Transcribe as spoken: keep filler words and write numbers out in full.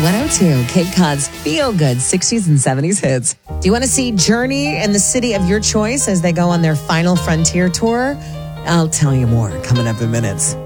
one oh two, Cape Cod's Feel Good sixties and seventies hits. Do you want to see Journey and the city of your choice as they go on their final frontier tour? I'll tell you more coming up in minutes.